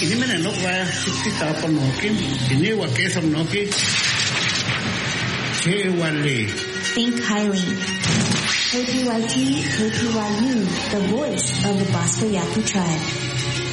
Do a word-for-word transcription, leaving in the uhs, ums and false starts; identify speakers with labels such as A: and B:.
A: ini mana nok wa kita apa nokin ini wa kesam nokin Chewale.
B: Think highly. K P Y T, K P Y U, the voice of the Bosco Yaqui tribe.